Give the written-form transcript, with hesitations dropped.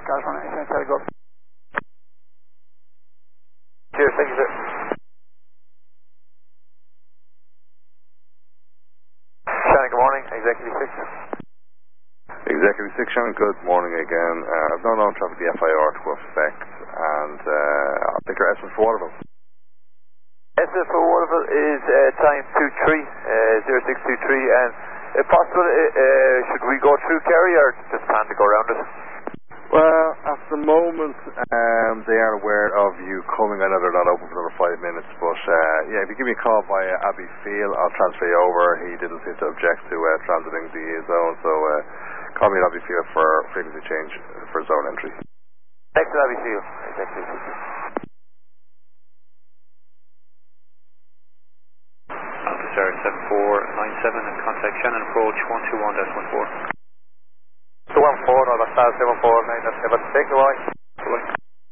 California, San Go. Cheers, thank you, sir. Shannon, good morning, Executive 6. Executive 6, Shannon, good morning again. I've no known traffic the FIR to effect, and I'll take your estimate for Waterville. Estimate for Waterville is time 0623, and if possible, should we go through Kerry or just plan to go around it? Well, at the moment, they are aware of you coming. I know they're not open for another 5 minutes, but yeah, if you give me a call via Abbey Field, I'll transfer you over. He didn't seem to object to transiting the zone, so call me at Abbey Field for frequency change for zone entry. Next to Abbey Field. Executive 6. Officer 7497 and contact Shannon approach 121.14. 214, I'll pass 749, that's 7, take the line.